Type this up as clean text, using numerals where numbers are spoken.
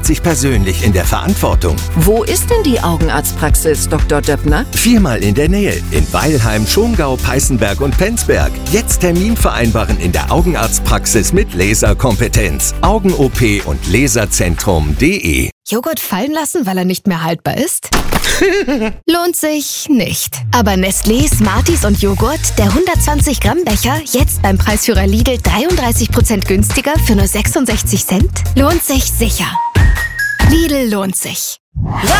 zeigt sich persönlich in der Verantwortung. Wo ist denn die Augenarztpraxis, Dr. Döppner? 4-mal in der Nähe. In Weilheim, Schongau, Peißenberg und Penzberg. Jetzt Termin vereinbaren in der Augenarztpraxis mit Laserkompetenz. Augen-OP und Laserzentrum.de. Joghurt fallen lassen, weil er nicht mehr haltbar ist? Lohnt sich nicht. Aber Nestlé, Smarties und Joghurt, der 120 Gramm Becher, jetzt beim Preisführer Lidl 33% günstiger für nur 66 Cent? Lohnt sich sicher. Lidl lohnt sich.